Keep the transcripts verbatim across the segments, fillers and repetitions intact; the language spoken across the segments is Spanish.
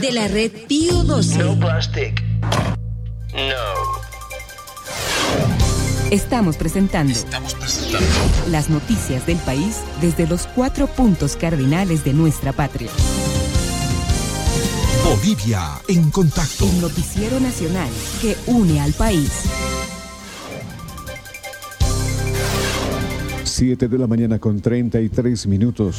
De la red Pío doce. No plastic. No. Estamos presentando, Estamos presentando las noticias del país desde los cuatro puntos cardinales de nuestra patria. Bolivia en contacto. El noticiero nacional que une al país. Siete de la mañana con treinta y tres minutos.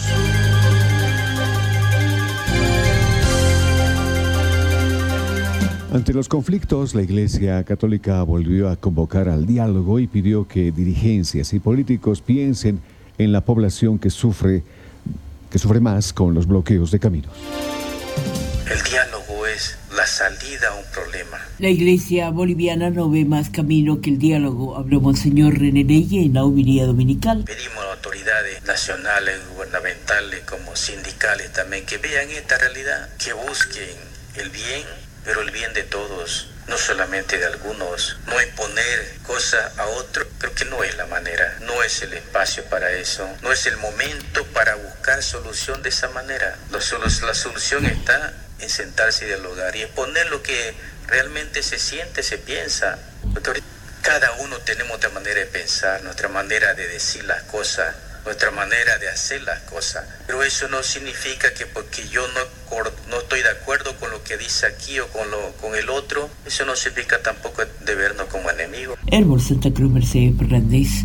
Ante los conflictos, la Iglesia Católica volvió a convocar al diálogo y pidió que dirigencias y políticos piensen en la población que sufre, que sufre más con los bloqueos de caminos. El diálogo es la salida a un problema. La Iglesia boliviana no ve más camino que el diálogo, habló Monseñor René Leye en la homilía dominical. Pedimos a las autoridades nacionales, gubernamentales, como sindicales también, que vean esta realidad, que busquen el bien, pero el bien de todos, no solamente de algunos. No imponer cosas a otros, creo que no es la manera, no es el espacio para eso, no es el momento para buscar solución de esa manera. La, la solución está en sentarse y dialogar y exponer lo que realmente se siente, se piensa. Cada uno tenemos otra manera de pensar, nuestra manera de decir las cosas, nuestra manera de hacer las cosas, pero eso no significa que porque yo no, no estoy de acuerdo con lo que dice aquí o con, lo, con el otro, eso no significa tampoco de vernos como enemigos. Herbol Santa Cruz, Mercedes Fernández.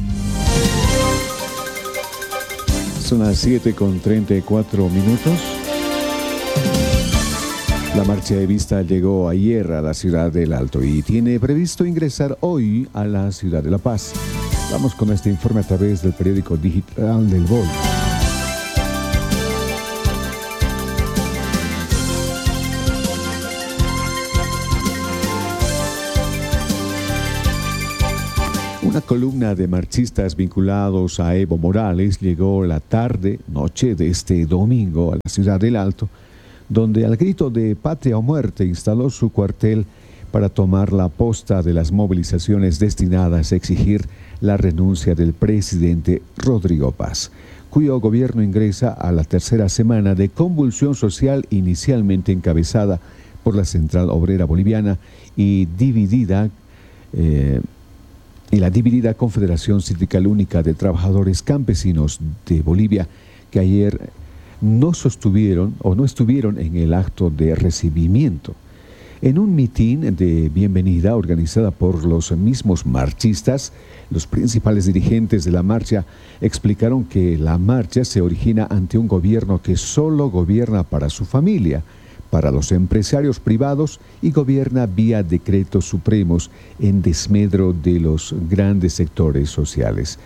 Son las siete con treinta y cuatro minutos. La marcha de vista llegó ayer a la ciudad del Alto y tiene previsto ingresar hoy a la ciudad de La Paz. Vamos con este informe a través del periódico digital del Vol. Una columna de marchistas vinculados a Evo Morales llegó la tarde, noche de este domingo a la ciudad del Alto, donde al grito de patria o muerte instaló su cuartel para tomar la posta de las movilizaciones destinadas a exigir la renuncia del presidente Rodrigo Paz, cuyo gobierno ingresa a la tercera semana de convulsión social inicialmente encabezada por la Central Obrera Boliviana y dividida eh, y la dividida Confederación Sindical Única de Trabajadores Campesinos de Bolivia, que ayer no sostuvieron o no estuvieron en el acto de recibimiento. En un mitin de bienvenida organizada por los mismos marchistas, los principales dirigentes de la marcha explicaron que la marcha se origina ante un gobierno que solo gobierna para su familia, para los empresarios privados y gobierna vía decretos supremos en desmedro de los grandes sectores sociales.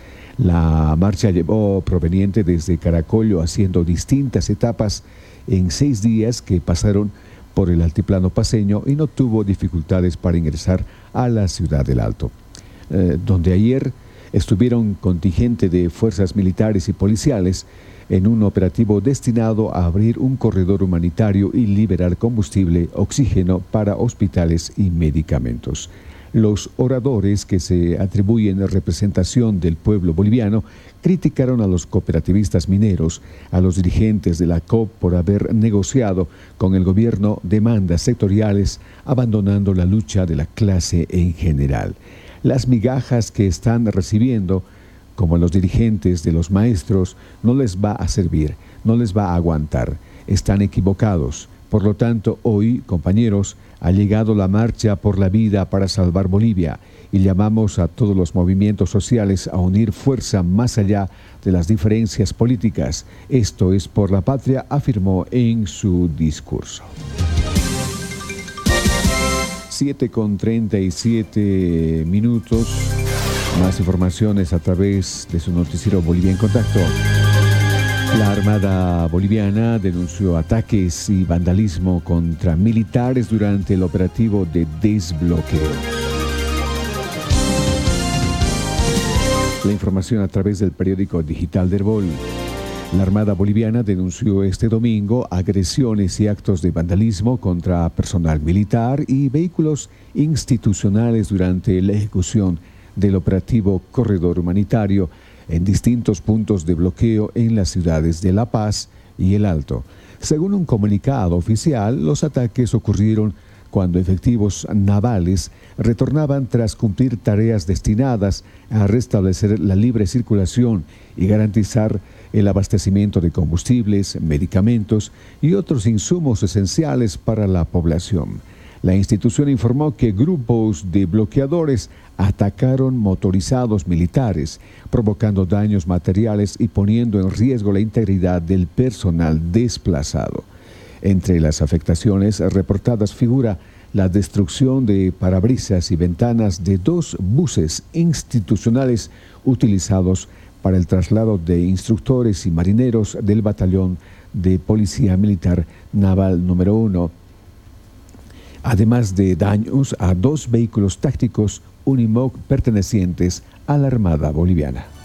La marcha llevó proveniente desde Caracollo haciendo distintas etapas en seis días que pasaron por el altiplano paceño y no tuvo dificultades para ingresar a la ciudad del Alto, eh, donde ayer estuvieron contingente de fuerzas militares y policiales en un operativo destinado a abrir un corredor humanitario y liberar combustible, oxígeno para hospitales y medicamentos. Los oradores, que se atribuyen representación del pueblo boliviano, criticaron a los cooperativistas mineros, a los dirigentes de la C O P por haber negociado con el gobierno demandas sectoriales, abandonando la lucha de la clase en general. Las migajas que están recibiendo, como los dirigentes de los maestros, no les va a servir, no les va a aguantar. Están equivocados. Por lo tanto, hoy, compañeros, ha llegado la marcha por la vida para salvar Bolivia y llamamos a todos los movimientos sociales a unir fuerza más allá de las diferencias políticas. Esto es por la patria, afirmó en su discurso. siete con treinta y siete minutos. Más informaciones a través de su noticiero Bolivia en Contacto. La Armada Boliviana denunció ataques y vandalismo contra militares durante el operativo de desbloqueo. La información a través del periódico digital del Vol. La Armada Boliviana denunció este domingo agresiones y actos de vandalismo contra personal militar y vehículos institucionales durante la ejecución del operativo Corredor Humanitario en distintos puntos de bloqueo en las ciudades de La Paz y El Alto. Según un comunicado oficial, los ataques ocurrieron cuando efectivos navales retornaban tras cumplir tareas destinadas a restablecer la libre circulación y garantizar el abastecimiento de combustibles, medicamentos y otros insumos esenciales para la población. La institución informó que grupos de bloqueadores atacaron motorizados militares, provocando daños materiales y poniendo en riesgo la integridad del personal desplazado. Entre las afectaciones reportadas figura la destrucción de parabrisas y ventanas de dos buses institucionales utilizados para el traslado de instructores y marineros del Batallón de Policía Militar Naval número uno, además de daños a dos vehículos tácticos Unimog pertenecientes a la Armada Boliviana.